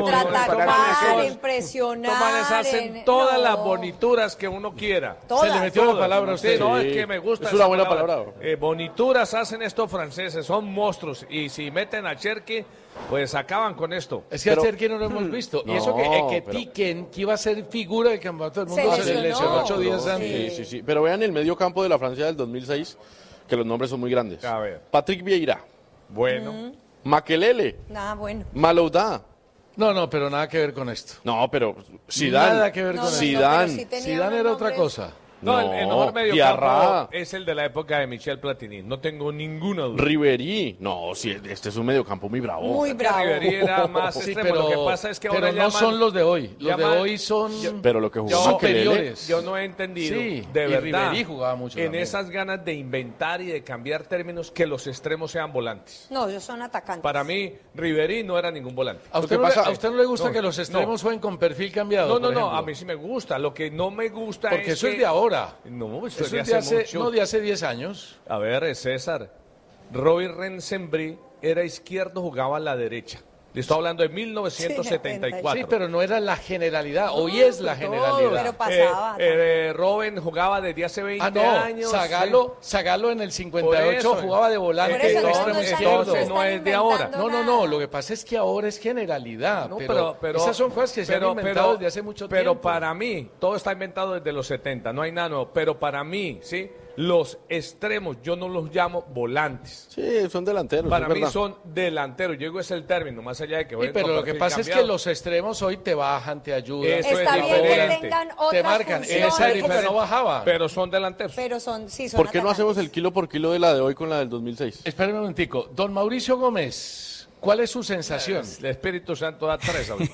contraatacar, en presionar. Estos manes hacen todas las bonituras que uno quiera. Todas. Se le metió la palabra a usted. No, es que me gusta. Es una buena palabra. Bonituras hacen estos franceses, son monstruos. Y si meten a Cherki, pues acaban con esto. Es que a Cherki no lo hemos visto. Y eso que Tiken, que iba a ser figura del campeonato del mundo, se lesionó 8 días antes. Sí. Pero vean el medio campo de la Francia del 2006, que los nombres son muy grandes. A ver. Patrick Vieira. Bueno. Makelele. Bueno. Malouda. No, pero nada que ver con esto. No, pero Zidane. Nada que ver con esto. Zidane. Zidane era otra cosa. No, el mejor mediocampo es el de la época de Michel Platini. No tengo ninguna duda. Ribery. No, sí, este es un mediocampo muy bravo. Muy bravo. Ribery era más extremo. Lo que pasa es que ahora no son los de hoy. Los de hoy son pero lo que jugó superiores. Yo no he entendido, sí, de verdad, Ribery jugaba mucho en también. esas ganas de inventar y de cambiar términos, que los extremos sean volantes. No, ellos son atacantes. Para mí, Ribery no era ningún volante. ¿A usted no le gusta que los extremos jueguen con perfil cambiado? No, a mí sí me gusta. Lo que no me gusta porque eso es de ahora. No, eso es de hace 10 años. A ver, César, Roy Rensenbry era izquierdo, jugaba a la derecha. Le estoy hablando de 1974. Sí, pero no era la generalidad. Hoy es la generalidad. Pero pasaba. Robben jugaba desde hace 20 años. Zagalo en el 58 jugaba de volante. Entonces no es de ahora. No. Lo que pasa es que ahora es generalidad. Pero esas son cosas que se han inventado desde hace mucho tiempo. Pero para mí, todo está inventado desde los 70. No hay nada nuevo. Pero para mí, ¿sí? Los extremos, yo no los llamo volantes. Sí, son delanteros. Para mí son delanteros. Yo digo, es el término, más allá de que sí, pero lo que pasa es que los extremos hoy te bajan, te ayudan. Eso está es bien diferente. que tengan otras te marcan. En esa época no bajaban. Pero son delanteros. Pero son ¿Por qué no hacemos el kilo por kilo de la de hoy con la del 2006? Espera un momentico. Don Mauricio Gómez, ¿cuál es su sensación? El Espíritu Santo da tres ahorita.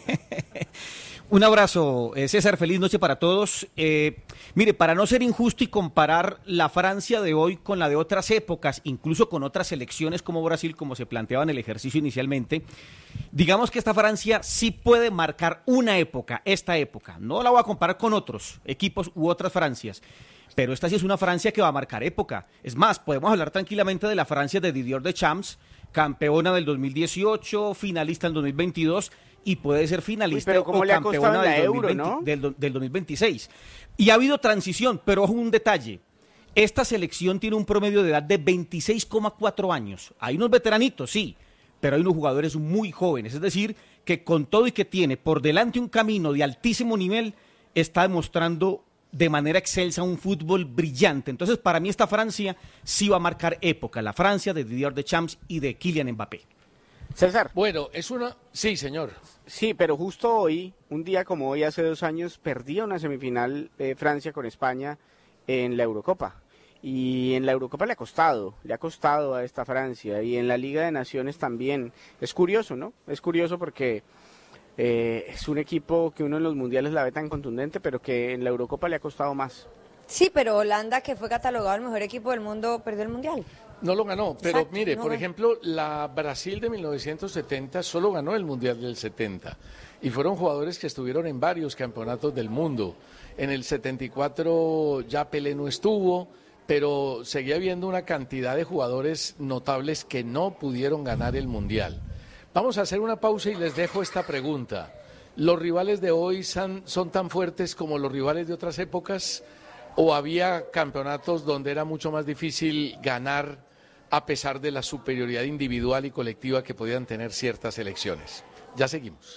Un abrazo, César, feliz noche para todos. Mire, para no ser injusto y comparar la Francia de hoy con la de otras épocas, incluso con otras selecciones como Brasil, como se planteaba en el ejercicio inicialmente, digamos que esta Francia sí puede marcar una época, esta época. No la voy a comparar con otros equipos u otras Francias, pero esta sí es una Francia que va a marcar época. Es más, podemos hablar tranquilamente de la Francia de Didier Deschamps, campeona del 2018, finalista en 2022, y puede ser finalista o campeona del 2026. Y ha habido transición, pero ojo un detalle. Esta selección tiene un promedio de edad de 26,4 años. Hay unos veteranitos, sí, pero hay unos jugadores muy jóvenes. Es decir, que con todo y que tiene por delante un camino de altísimo nivel, está demostrando de manera excelsa un fútbol brillante. Entonces, para mí esta Francia sí va a marcar época. La Francia de Didier Deschamps y de Kylian Mbappé. César. Bueno, es una... Sí, señor. Sí, pero justo hoy, un día como hoy, hace 2 años, perdía una semifinal Francia con España en la Eurocopa. Y en la Eurocopa le ha costado a esta Francia. Y en la Liga de Naciones también. Es curioso, ¿no? Es curioso porque es un equipo que uno en los mundiales la ve tan contundente, pero que en la Eurocopa le ha costado más. Sí, pero Holanda, que fue catalogado el mejor equipo del mundo, perdió el mundial. No lo ganó, pero Exacto, mire, no por ganó. ejemplo, la Brasil de 1970 solo ganó el Mundial del 70 y fueron jugadores que estuvieron en varios campeonatos del mundo. En el 74 ya Pelé no estuvo, pero seguía habiendo una cantidad de jugadores notables que no pudieron ganar el Mundial. Vamos a hacer una pausa y les dejo esta pregunta. ¿Los rivales de hoy son tan fuertes como los rivales de otras épocas? ¿O había campeonatos donde era mucho más difícil ganar a pesar de la superioridad individual y colectiva que podían tener ciertas selecciones? Ya seguimos.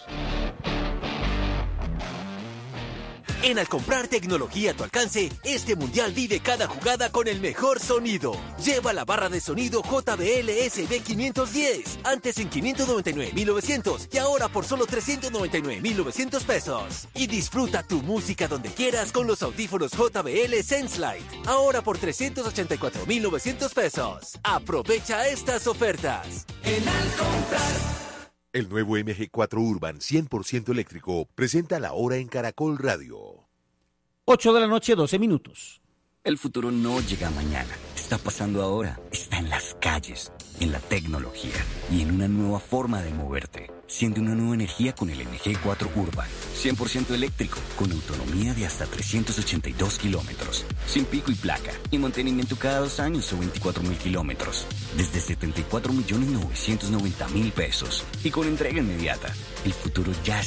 En Al comprar tecnología a tu alcance, este mundial vive cada jugada con el mejor sonido. Lleva la barra de sonido JBL SB510, antes en 599.900 y ahora por solo 399.900 pesos. Y disfruta tu música donde quieras con los audífonos JBL SenseLight, ahora por 384.900 pesos. Aprovecha estas ofertas. En Al comprar. El nuevo MG4 Urban 100% eléctrico presenta la hora en Caracol Radio. 8 de la noche, 12 minutos. El futuro no llega mañana, está pasando ahora, está en las calles, en la tecnología y en una nueva forma de moverte. Siente una nueva energía con el MG4 Urban, 100% eléctrico, con autonomía de hasta 382 kilómetros, sin pico y placa, y mantenimiento cada 2 años o 24.000 kilómetros, desde 74.990.000 pesos, y con entrega inmediata. El futuro ya